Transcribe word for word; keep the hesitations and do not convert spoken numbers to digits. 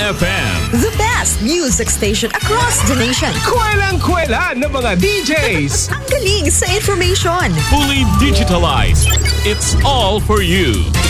F M. The best music station across the nation. Kwelang-kwela ng mga D Js. Ang galing sa information. Fully digitalized. It's all for you.